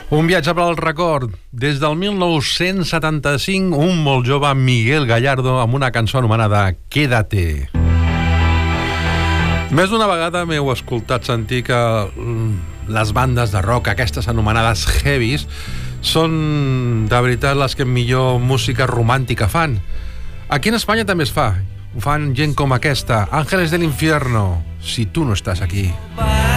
Un viatge per al record. Des del 1975, un molt jove Miguel Gallardo amb una cançó anomenada Quédate. Més d'una vegada m'heu escoltat sentir que les bandes de rock, aquestes anomenades heavies, són de veritat les que millor música romàntica fan. Aquí en Espanya també es fa. Ho fan gent com aquesta, Ángeles del Infierno, Si tu no estàs aquí.